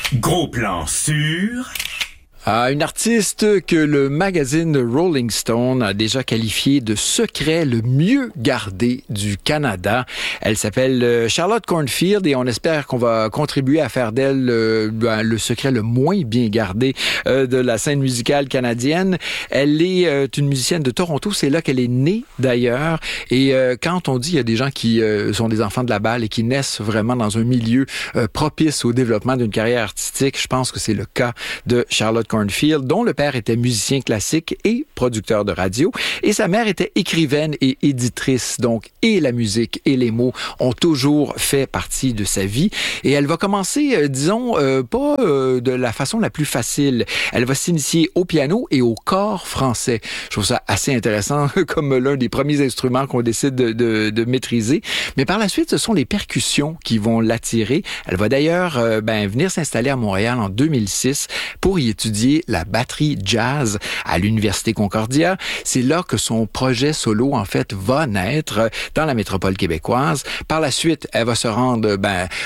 Gros plan sur... Une artiste que le magazine Rolling Stone a déjà qualifiée de secret le mieux gardé du Canada. Elle s'appelle Charlotte Cornfield et on espère qu'on va contribuer à faire d'elle le secret le moins bien gardé de la scène musicale canadienne. Elle est une musicienne de Toronto, c'est là qu'elle est née d'ailleurs. Et quand on dit il y a des gens qui sont des enfants de la balle et qui naissent vraiment dans un milieu propice au développement d'une carrière artistique, je pense que c'est le cas de Charlotte Cornfield, dont le père était musicien classique et producteur de radio, et sa mère était écrivaine et éditrice. Donc, et la musique et les mots ont toujours fait partie de sa vie. Et elle va commencer, disons, pas de la façon la plus facile. Elle va s'initier au piano et au cor français. Je trouve ça assez intéressant comme l'un des premiers instruments qu'on décide de maîtriser. Mais par la suite, ce sont les percussions qui vont l'attirer. Elle va d'ailleurs venir s'installer à Montréal en 2006 pour y étudier la batterie jazz à l'Université Concordia. C'est là que son projet solo, en fait, va naître dans la métropole québécoise. Par la suite, elle va se rendre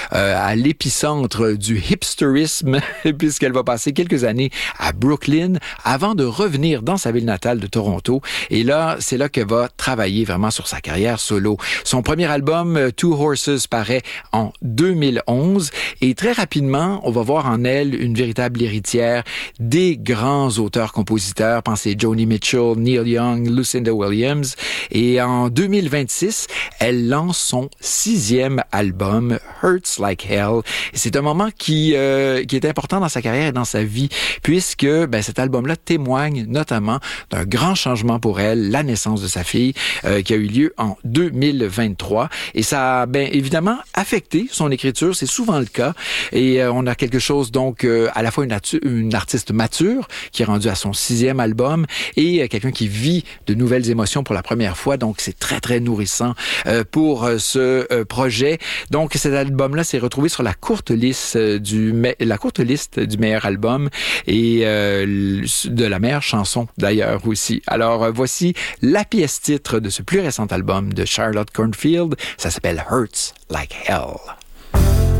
à l'épicentre du hipsterisme puisqu'elle va passer quelques années à Brooklyn avant de revenir dans sa ville natale de Toronto. Et là, c'est là qu'elle va travailler vraiment sur sa carrière solo. Son premier album, Two Horses, paraît en 2011 et très rapidement, on va voir en elle une véritable héritière des grands auteurs-compositeurs. Pensez Joni Mitchell, Neil Young, Lucinda Williams. Et en 2026, elle lance son 6e album, Hurts Like Hell. Et c'est un moment qui est important dans sa carrière et dans sa vie, puisque cet album-là témoigne notamment d'un grand changement pour elle, la naissance de sa fille, qui a eu lieu en 2023. Et ça a évidemment affecté son écriture, c'est souvent le cas. Et on a quelque chose donc à la fois une artiste mature qui est rendue à son 6e album et quelqu'un qui vit de nouvelles émotions pour la première fois. Donc c'est très très nourrissant pour ce projet. Donc cet album-là s'est retrouvé sur la courte liste du meilleur album et de la meilleure chanson d'ailleurs aussi. Alors voici la pièce titre de ce plus récent album de Charlotte Cornfield. Ça s'appelle Hurts Like Hell.